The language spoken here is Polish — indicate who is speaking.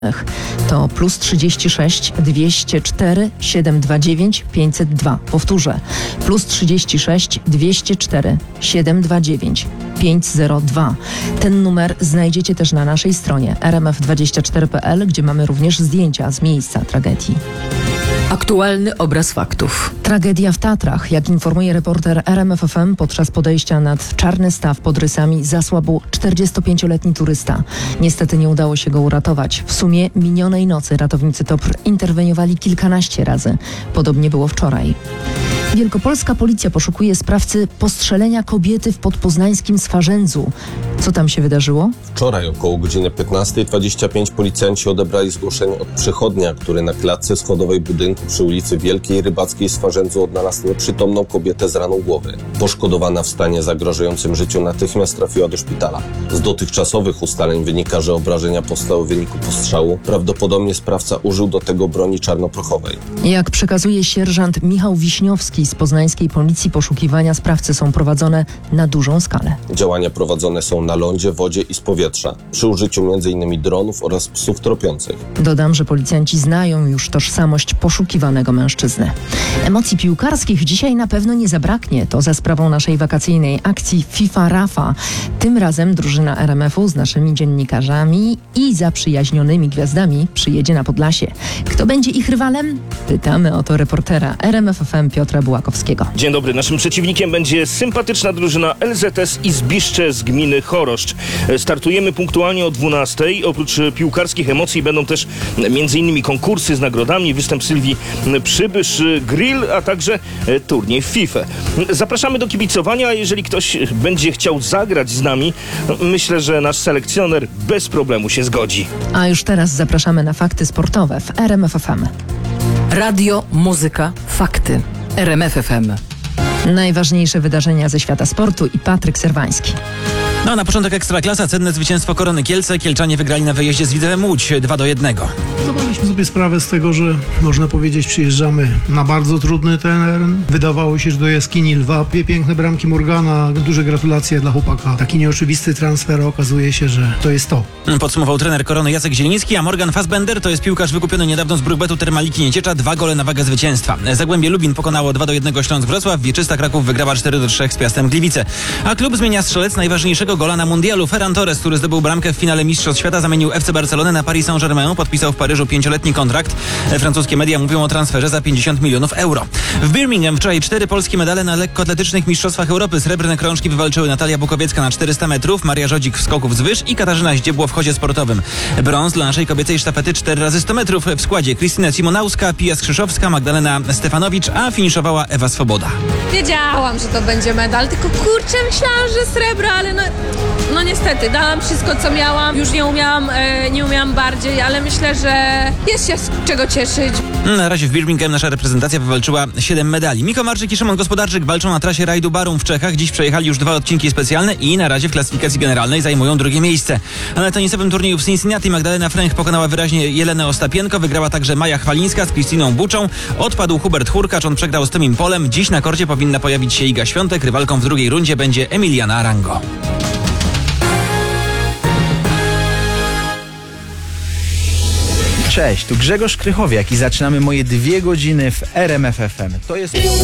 Speaker 1: To +36 204 729 502. Powtórzę. +36 204 729 502. Ten numer znajdziecie też na naszej stronie rmf24.pl, gdzie mamy również zdjęcia z miejsca tragedii.
Speaker 2: Aktualny obraz faktów.
Speaker 1: Tragedia w Tatrach. Jak informuje reporter RMF FM, podczas podejścia nad Czarny Staw pod Rysami zasłabł 45-letni turysta. Niestety nie udało się go uratować. W sumie minionej nocy ratownicy TOPR interweniowali kilkanaście razy. Podobnie było wczoraj. Wielkopolska policja poszukuje sprawcy postrzelenia kobiety w podpoznańskim Swarzędzu. Co tam się wydarzyło?
Speaker 3: Wczoraj około godziny 15:25 policjanci odebrali zgłoszenie od przechodnia, który na klatce schodowej budynku przy ulicy Wielkiej Rybackiej w Swarzędzu odnalazł nieprzytomną kobietę z raną głowy. Poszkodowana w stanie zagrażającym życiu natychmiast trafiła do szpitala. Z dotychczasowych ustaleń wynika, że obrażenia powstały w wyniku postrzału. Prawdopodobnie sprawca użył do tego broni czarnoprochowej.
Speaker 1: Jak przekazuje sierżant Michał Wiśniowski z poznańskiej policji, poszukiwania sprawcy są prowadzone na dużą skalę.
Speaker 3: Działania prowadzone są na lądzie, wodzie i z powietrza, przy użyciu m.in. dronów oraz psów tropiących.
Speaker 1: Dodam, że policjanci znają już tożsamość poszukiwanego mężczyzny. Emocji piłkarskich dzisiaj na pewno nie zabraknie. To za sprawą naszej wakacyjnej akcji FIFA Rafa. Tym razem drużyna RMF-u z naszymi dziennikarzami i zaprzyjaźnionymi gwiazdami przyjedzie na Podlasie. Kto będzie ich rywalem? Pytamy o to reportera RMF FM Piotra Bułakowskiego.
Speaker 4: Dzień dobry. Naszym przeciwnikiem będzie sympatyczna drużyna LZS i Zbiszcze z gminy Choroszcz. Startujemy punktualnie o 12:00. Oprócz piłkarskich emocji będą też m.in. konkursy z nagrodami, występ Sylwii Przybysz, grill, a także turniej w FIFA. Zapraszamy do kibicowania, a jeżeli ktoś będzie chciał zagrać z nami, myślę, że nasz selekcjoner bez problemu się zgodzi.
Speaker 1: A już teraz zapraszamy na fakty sportowe w RMF FM.
Speaker 2: Radio, muzyka, fakty. RMF FM.
Speaker 1: Najważniejsze wydarzenia ze świata sportu i Patryk Serwański.
Speaker 5: No, na początek Ekstraklasa, cenne zwycięstwo Korony Kielce. Kielczanie wygrali na wyjeździe z Widzewem Łódź 2-1.
Speaker 6: Zdawaliśmy sobie sprawę z tego, że można powiedzieć, przyjeżdżamy na bardzo trudny teren. Wydawało się, że do jaskini lwa. Dwie piękne bramki Morgana. Duże gratulacje dla chłopaka. Taki nieoczywisty transfer, okazuje się, że to jest to.
Speaker 5: Podsumował trener Korony Jacek Zieliński, a Morgan Fassbender to jest piłkarz wykupiony niedawno z Brukbetu Termaliki Nieciecza. 2 gole na wagę zwycięstwa. Zagłębie Lubin pokonało 2-1 Śląsk Wrocław. Wieczysta Kraków wygrała 4-3 z Piastem Gliwice. A klub zmienia strzelec najważniejszego gola na mundialu. Ferran Torres, który zdobył bramkę w finale Mistrzostw Świata, zamienił FC Barcelonę na Paris Saint-Germain. Podpisał w Paryżu 5-letni kontrakt. Francuskie media mówią o transferze za 50 milionów euro. W Birmingham wczoraj 4 polskie medale na lekkoatletycznych Mistrzostwach Europy. Srebrne krążki wywalczyły Natalia Bukowiecka na 400 metrów, Maria Żodzik w skoku wzwyż i Katarzyna Zdziebło w chodzie sportowym. Brąz dla naszej kobiecej sztafety 4 razy 100 metrów. W składzie Krystyna Simonauska, Pia Skrzyszowska, Magdalena Stefanowicz, a finiszowała Ewa Swoboda.
Speaker 7: Wiedziałam, że to będzie medal, tylko kurczę, myślałam, że srebro, ale no niestety, dałam wszystko, co miałam. Już nie umiałam bardziej, ale myślę, że jest się z czego cieszyć.
Speaker 5: Na razie w Birmingham nasza reprezentacja wywalczyła 7 medali. Miko Marczyk i Szymon Gospodarczyk walczą na trasie rajdu Barum w Czechach. Dziś przejechali już 2 odcinki specjalne i na razie w klasyfikacji generalnej zajmują drugie miejsce. A na tenisowym turnieju w Cincinnati Magdalena Fręch pokonała wyraźnie Jelenę Ostapienko. Wygrała także Maja Chwalińska z Krystyną Buczą. Odpadł Hubert Hurkacz, on przegrał z Tomim Polem. Dziś na korcie powinna pojawić się Iga Świątek. Rywalką w drugiej rundzie będzie Emiliana Arango.
Speaker 8: Cześć, tu Grzegorz Krychowiak i zaczynamy moje 2 godziny w RMF FM. To jest